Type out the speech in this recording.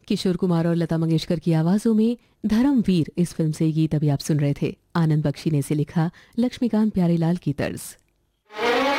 किशोर कुमार और लता मंगेशकर की आवाजों में धर्मवीर इस फिल्म से ये गीत अभी आप सुन रहे थे। आनंद बख्शी ने इसे लिखा लक्ष्मीकांत प्यारेलाल की तर्ज।